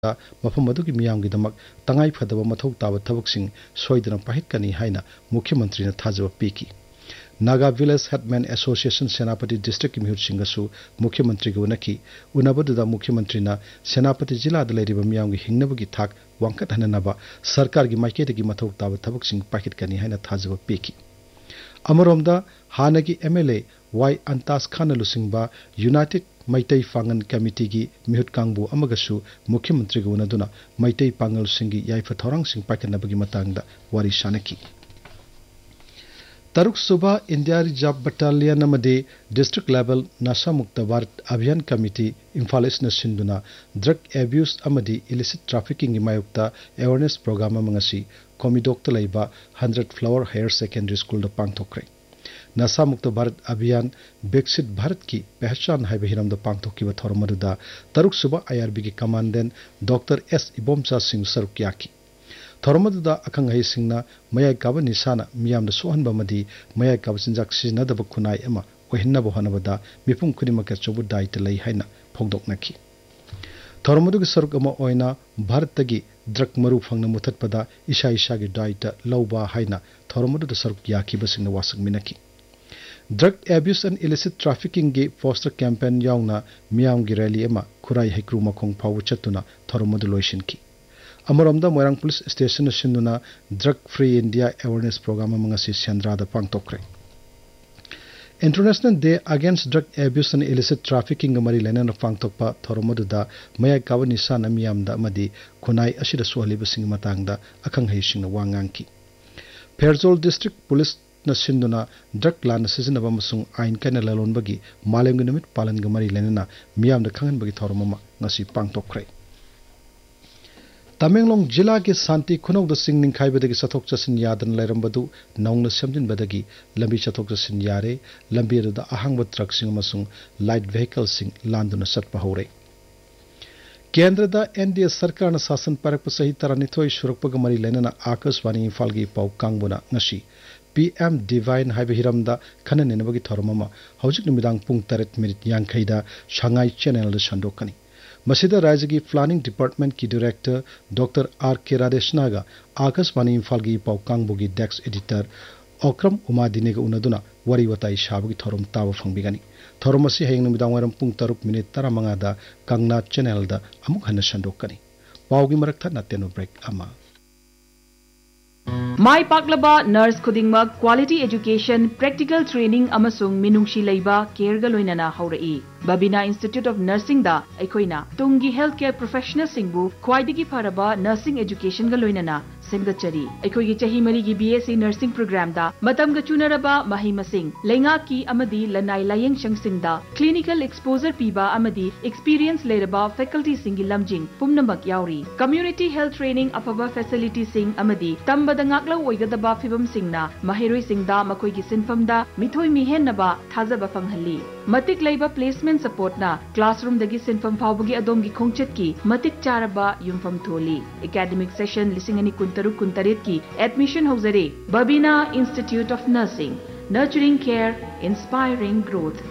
मफम अदुगी मियामगिदमक तंगाई फदबा मथौ ताब थबकसिंग सोइदना पाहितकनी हाइना मुख्यमंत्री ने थाजब Peaky Naga village headman association सेनापति डिस्ट्रिक्ट की मिहुतसिंगसु मुख्यमंत्री को उनकी उनबदुदा मुख्यमंत्री ना सेनापति जिला दलेरिबा मियामगी हिंगनबगी थाक वांकट हननबा सरकार की माइकेदगी मथौ ताब थबकसिंग पाहितकनी हाइना थाजब Peaky अमरोमदा हानगी MLA Y अंतास Khan लुसिंगबा United Meitei Pangan committee की मिहुत कांगबु अमगसु मुख्यमंत्री को उनदुना मैतई पांगल सिंगी याइफा थौरांग सिंग पाइकनबगी मतंगदा वारी शानकी तरुक सुबह India reserve battalion अमदे district level नशा मुक्त भारत अभियान committee Imphal east सिंधुना drug abuse अमदि illicit trafficking मायुक्ता awareness programme अमंगसी कोमिडोक्त लैबा 100 flower higher secondary school पांगथोक्रे नशा मुक्त भारत अभियान विकसित भारत की पहचान है हिरमद पांगथोक्किबा थौरमदुदा तरुक सुबह आईआरबी की commandant doctor S Ibomcha Singh सरुक याकी थौरमदुदा अखंग सिंगना मयाई काब निशाना मियाम सोहनबमदी मयाई काब चिंजाक सिजनदब खुनाई अमा ओहिन्नब होनबदा मिपुम खुदिमक चौबु दायित्व लई हाइना फोंदोकनखी थौरमदुगी सरुक अमा ओइना भारतगी ड्रग मरु फंगना मुथतपदा इशा इशागी दायित्व लौबा हाइना थौरमदुदा सरुक याकीबसिंगना वासकमिनखी drug abuse and illicit trafficking की पोस्टर कैंपेन याउना मियाम की रैली अमा खुराई हैक्रू मखोंग फाउ चतुना थौरमदु लोइसिनकी अमरोमदा मोरंग police station सिंधुना drug free India awareness programme Mangsi सेंद्रादा पांगतोक्रे international day against drug abuse and illicit trafficking मरी लेना पांगतोक्पा थौरमदुदा मयाई काब निशाना मियामदा मदी खुनाई असिदा सोहलिबसिंग मतंगदा अखंग हैसिंग वांगांकी फेरजोल डिस्ट्रिक्ट पुलिस सिंधुना ड्रग लान सिजनब अमसुंग आइन कैन ललोनबगी मालेमगी निमित पालनग मरी लेना मियामदा खंगनबगी थौरममा ngasi पांगतोक्रे तमेंगलोंग जिला के शांति खुनौद सिंह निखाइबदगी चथोक चसिन यादन लैरंबदु नौंग सेमजिनबदगी लंबी चथोक चसिन यारे लंबी अदुदा अहांगब truck Singh अमसुंग light vehicle Singh लांदुना चटपा हौरे केंद्र एनडीए सरकार शासन पारक सही तरह सुरक्पग मरी लेना आकाशवाणी इम्फाल की पाउ कांगबुना ngasi पीएम डिवाइन हाइब हिरमदा खननेनबगी थौरममा हौजिक निमिदांग पुंग 8:50 शंघाई चैनल संदोकनी मसीदा राज्य की प्लानिंग डिपार्टमेंट की डायरेक्टर डॉक्टर आर के राधेशनागा आकाशवाणी इम्फाल की पाउ कांगबुगी डेस्क एडिटर ओक्रम उमादिने का उनदुना वरी वताई शाबगी थौरम ताब फंगबिगनी थौरम असी हयंग निमिदांग वारम पुंग 3:15 दा कांगना चैनल दा अमुक हन संदोकनी पाउगी मरकथा नतेनो ब्रेक अमा माई पाकलबा nurse खुदिंगमक quality education practical training अमसुंग मिनुंगशी लैबा केयरगा लोइनना हौरई Babina institute of nursing दा अखोइना Tungi health care professional सिंगबु ख्वाइदगी फरबा nursing education गा लोइनना सेमगचरी अखोइगी चही मरी की बीएससी नर्सिंग प्रोग्राम दा मतम गा चुनरबा मही मसिंग लेंगा की अमदी लनाई लायंग शंगसिंग दा क्लिनिकल एक्सपोजर पीबा अमदी experience लेरबा faculty सिंगी लमजिंग पुमनमक याउरी community health training अफबा facility Singh अमदी तंबदा ngakla oigadaba phibam singna mahiroi singda makoi gi sinfamda mithoi mihenaba thajaba fanghalli matik leiba placement support na classroom dagi sinfam phawbagi adom gi khongchet ki matik charaba yumfam tholi academic session lisingani kuntaru kuntaret ki admission hozare babina institute of nursing nurturing care inspiring growth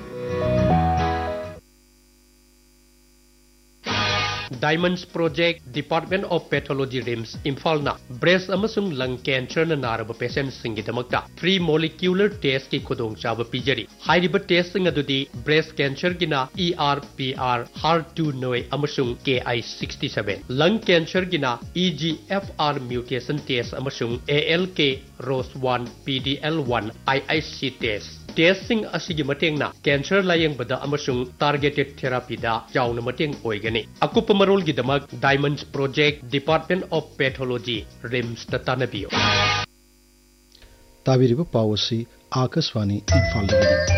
Diamonds Project Department of Pathology RIMS Imphal na breast amasung lung cancer na naraba patient singidamakta free molecular test ki khudong chaba pijari hairiba test sing adudi breast cancer gina ERPR HER2 noi amasung KI67 lung cancer gina EGFR mutation test amasung ALK ROS1 PDL1 IIC test testing asigi matengna cancer layang bada amasung targeted therapy da jauna mateng oigani akupa marol gidamak Diamonds Project Department of Pathology RIMS tatanabiyo tabiriba pawasi Akashvani Imphal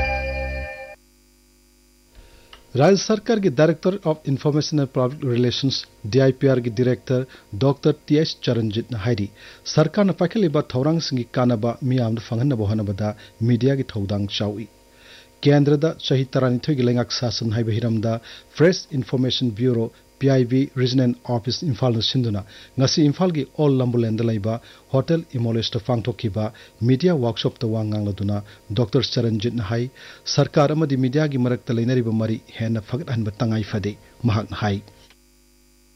राज्य सरकार के director of information and public relations DIPR के director doctor TS Charanjit हाइरी सरकार ने पाखलिबा थौरांग सिंगी कानबा मियाम फंगनबो हनबदा media की थौदांग चाउई केंद्र दा सही तरह की लेंगाक शासन HYBE हिरमदा fresh information bureau PIB Regional Office Imphal Sinduna ngasi Imphal gi all Lambuland laiba Hotel Imolest Fangthokiba Media Workshop ta wangang laduna Dr. Charanjit Hai Sarkar amadi media gi marakta lainariba mari hena fagat hanba tangai fade mahak hai